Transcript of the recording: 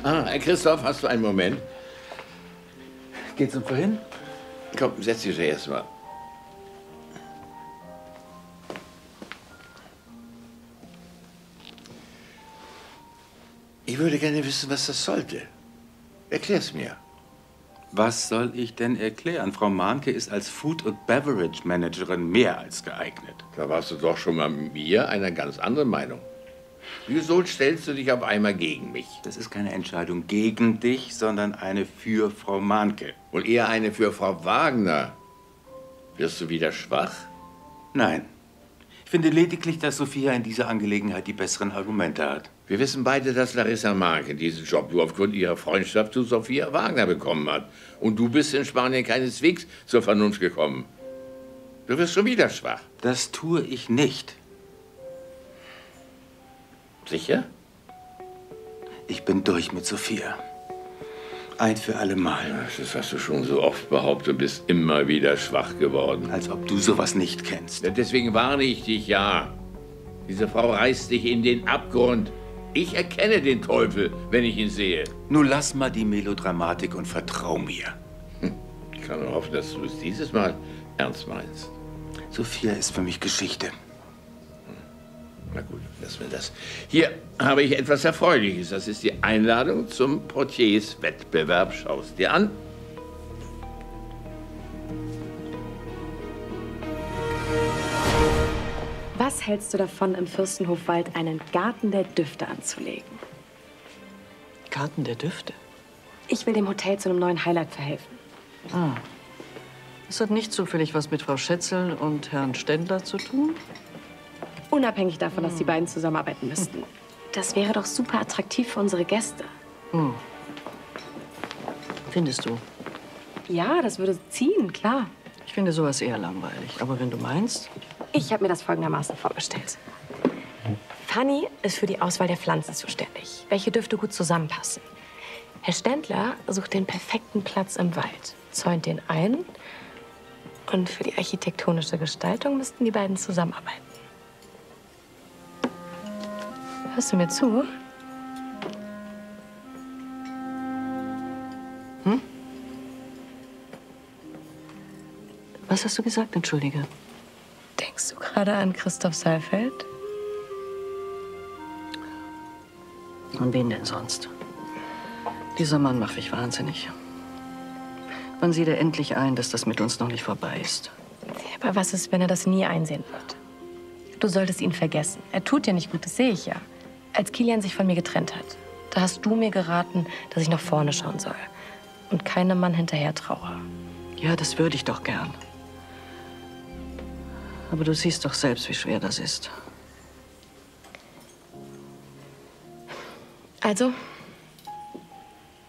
Christoph, hast du einen Moment? Geht's um vorhin? Komm, setz dich erst mal. Ich würde gerne wissen, was das sollte. Erklär's mir. Was soll ich denn erklären? Frau Mahnke ist als Food- und Beverage-Managerin mehr als geeignet. Da warst du doch schon mal mit mir einer ganz anderen Meinung. Wieso stellst du dich auf einmal gegen mich? Das ist keine Entscheidung gegen dich, sondern eine für Frau Mahnke. Und eher eine für Frau Wagner. Wirst du wieder schwach? Nein. Ich finde lediglich, dass Sophia in dieser Angelegenheit die besseren Argumente hat. Wir wissen beide, dass Larissa Mahnke diesen Job nur aufgrund ihrer Freundschaft zu Sophia Wagner bekommen hat. Und du bist in Spanien keineswegs zur Vernunft gekommen. Du wirst schon wieder schwach. Das tue ich nicht. Sicher? Ich bin durch mit Sophia. Ein für alle Mal. Das hast du schon so oft behauptet, du bist immer wieder schwach geworden. Als ob du sowas nicht kennst. Ja, deswegen warne ich dich, ja. Diese Frau reißt dich in den Abgrund. Ich erkenne den Teufel, wenn ich ihn sehe. Nun lass mal die Melodramatik und vertrau mir. Ich kann nur hoffen, dass du es dieses Mal ernst meinst. Sophia ist für mich Geschichte. Na gut, lassen wir das. Hier habe ich etwas Erfreuliches. Das ist die Einladung zum Portiers-Wettbewerb. Schau es dir an. Was hältst du davon, im Fürstenhofwald einen Garten der Düfte anzulegen? Garten der Düfte? Ich will dem Hotel zu einem neuen Highlight verhelfen. Ah. Das hat nicht zufällig was mit Frau Schätzel und Herrn Ständler zu tun? Unabhängig davon, dass die beiden zusammenarbeiten müssten. Das wäre doch super attraktiv für unsere Gäste. Hm. Findest du? Ja, das würde ziehen, klar. Ich finde sowas eher langweilig. Aber wenn du meinst... Ich habe mir das folgendermaßen vorgestellt. Fanny ist für die Auswahl der Pflanzen zuständig, welche Düfte gut zusammenpassen. Herr Ständler sucht den perfekten Platz im Wald, zäunt den ein. Und für die architektonische Gestaltung müssten die beiden zusammenarbeiten. Hörst du mir zu? Hm? Was hast du gesagt, entschuldige? Denkst du gerade an Christoph Saalfeld? An wen denn sonst? Dieser Mann macht mich wahnsinnig. Wann sieht er endlich ein, dass das mit uns noch nicht vorbei ist? Aber was ist, wenn er das nie einsehen wird? Du solltest ihn vergessen. Er tut dir nicht gut, das sehe ich ja. Als Kilian sich von mir getrennt hat, da hast du mir geraten, dass ich nach vorne schauen soll und keinem Mann hinterher traue. Ja, das würde ich doch gern. Aber du siehst doch selbst, wie schwer das ist. Also,